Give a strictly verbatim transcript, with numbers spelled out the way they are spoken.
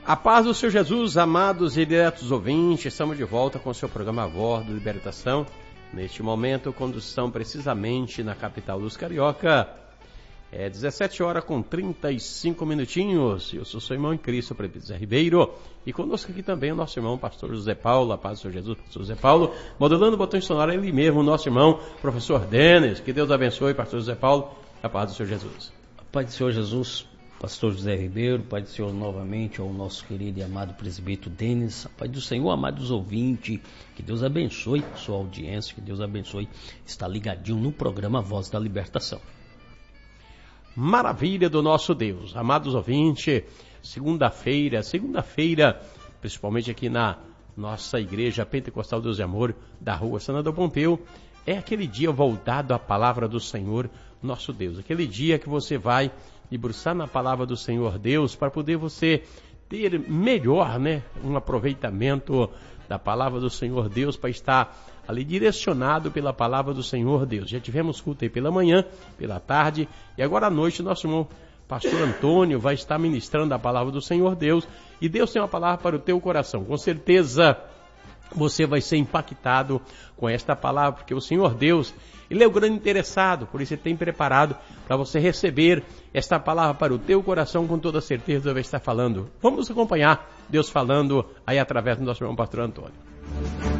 A paz do Senhor Jesus, amados e diretos ouvintes, estamos de volta com o seu programa Voz da Libertação. Neste momento, condução precisamente na capital dos Carioca. É dezessete horas com trinta e cinco minutinhos. Eu sou seu irmão em Cristo, Presbítero Zé Ribeiro. E conosco aqui também o nosso irmão, pastor José Paulo. A paz do Senhor Jesus, pastor José Paulo. Modulando o botão sonoro, ele mesmo, o nosso irmão, professor Denis. Que Deus abençoe, pastor José Paulo. A paz do Senhor Jesus. A paz do Senhor Jesus, pastor José Ribeiro. Pai do Senhor novamente ao nosso querido e amado presbítero Denis. A paz do Senhor, amados ouvintes. Que Deus abençoe a sua audiência. Que Deus abençoe estar ligadinho no programa Voz da Libertação. Maravilha do nosso Deus. Amados ouvintes, segunda-feira, segunda-feira, principalmente aqui na nossa igreja Pentecostal Deus e Amor, da rua Senador Pompeu, é aquele dia voltado à palavra do Senhor, nosso Deus. Aquele dia que você vai debruçar na palavra do Senhor Deus para poder você ter melhor, né, um aproveitamento da palavra do Senhor Deus, para estar ali direcionado pela palavra do Senhor Deus. Já tivemos culto aí pela manhã, pela tarde, e agora à noite nosso irmão pastor Antônio vai estar ministrando a palavra do Senhor Deus, e Deus tem uma palavra para o teu coração. Com certeza você vai ser impactado com esta palavra, porque o Senhor Deus, Ele é o grande interessado, por isso Ele tem preparado para você receber esta palavra para o teu coração, com toda certeza vai estar falando. Vamos acompanhar Deus falando aí através do nosso irmão pastor Antônio.